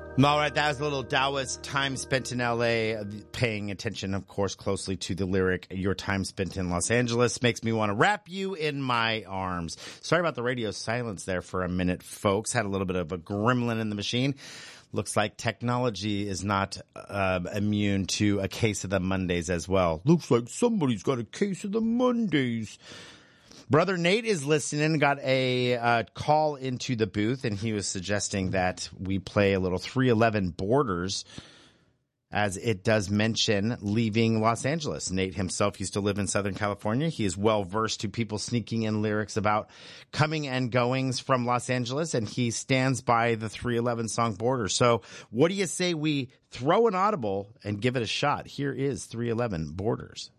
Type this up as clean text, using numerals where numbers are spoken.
All right, that was a little Taoist time spent in LA, paying attention, of course, closely to the lyric, your time spent in Los Angeles makes me want to wrap you in my arms. Sorry about the radio silence there for a minute, folks. Had a little bit of a gremlin in the machine. Looks like technology is not immune to a case of the Mondays as well. Looks like somebody's got a case of the Mondays. Brother Nate is listening, got a call into the booth, and he was suggesting that we play a little 311 Borders, as it does mention leaving Los Angeles. Nate himself used to live in Southern California. He is well-versed to people sneaking in lyrics about coming and goings from Los Angeles, and he stands by the 311 song Borders. So what do you say we throw an audible and give it a shot? Here is 311 Borders.